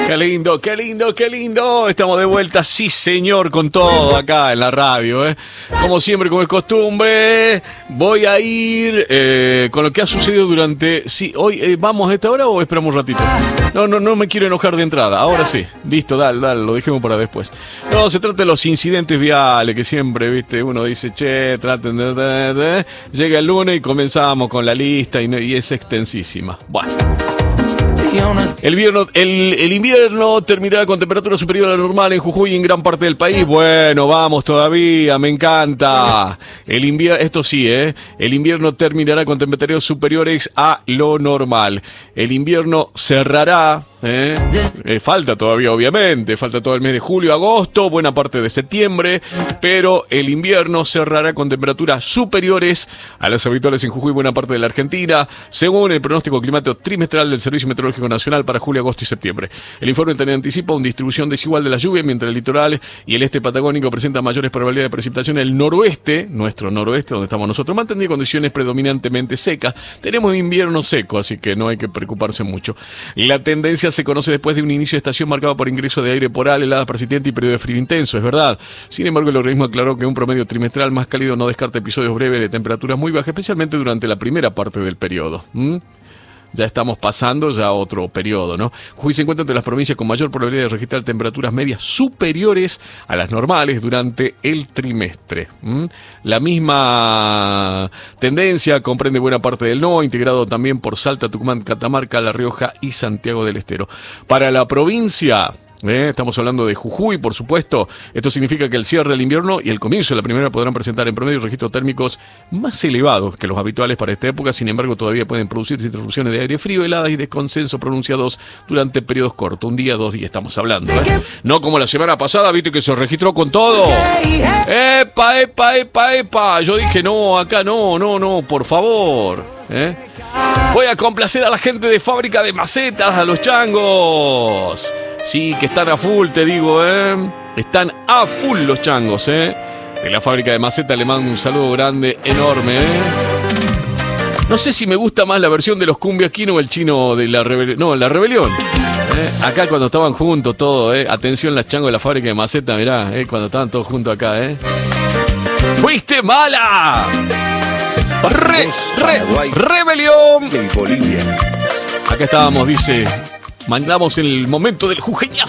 Qué lindo, qué lindo, qué lindo. Estamos de vuelta, sí señor, con todo acá en la radio, ¿eh? Como siempre, como es costumbre, voy a ir con lo que ha sucedido durante... Sí, hoy vamos a esta hora o esperamos un ratito. No me quiero enojar de entrada. Ahora sí, listo, dale, lo dejemos para después. No, se trata de los incidentes viales que siempre, viste, uno dice, che, traten de... Llega el lunes y comenzamos con la lista y es extensísima. Bueno. El invierno terminará con temperatura superior a la normal en Jujuy y en gran parte del país. Bueno, vamos todavía, me encanta. Esto sí, el invierno terminará con temperaturas superiores a lo normal. El invierno cerrará. Falta todavía, obviamente, falta todo el mes de julio, agosto, buena parte de septiembre, pero el invierno cerrará con temperaturas superiores a las habituales en Jujuy y buena parte de la Argentina, según el pronóstico climático trimestral del Servicio Meteorológico Nacional para julio, agosto y septiembre. El informe también anticipa una distribución desigual de las lluvias, mientras el litoral y el este patagónico presentan mayores probabilidades de precipitación. El noroeste, nuestro noroeste, donde estamos nosotros, mantendría condiciones predominantemente secas. Tenemos invierno seco, así que no hay que preocuparse mucho. La tendencia se conoce después de un inicio de estación marcado por ingreso de aire polar, heladas persistentes y periodo de frío intenso, es verdad. Sin embargo, el organismo aclaró que un promedio trimestral más cálido no descarta episodios breves de temperaturas muy bajas, especialmente durante la primera parte del periodo. Ya estamos pasando ya otro periodo, ¿no? Jujuy se encuentra entre las provincias con mayor probabilidad de registrar temperaturas medias superiores a las normales durante el trimestre. La misma tendencia comprende buena parte del NOA, integrado también por Salta, Tucumán, Catamarca, La Rioja y Santiago del Estero. Para la provincia... estamos hablando de Jujuy, por supuesto. Esto significa que el cierre del invierno y el comienzo de la primavera podrán presentar en promedio registros térmicos más elevados que los habituales para esta época. Sin embargo, todavía pueden producirse interrupciones de aire frío, heladas y desconcensos pronunciados durante periodos cortos. Un día, 2 días estamos hablando, No como la semana pasada, viste que se registró con todo. ¡Epa! Yo dije, no, acá no, por favor. Voy a complacer a la gente de Fábrica de Macetas, a los changos. Sí, que están a full, te digo, Están a full los changos, De la Fábrica de Macetas le mando un saludo grande, enorme, No sé si me gusta más la versión de los Cumbiaquino o el chino de la rebelión. No, la rebelión. Acá cuando estaban juntos todos, Atención, las changos de la Fábrica de Macetas, mirá, cuando estaban todos juntos acá, ¡Fuiste mala! ¡Rebelión! En Bolivia. Acá estábamos, dice... Mandamos el momento del jujeñazo.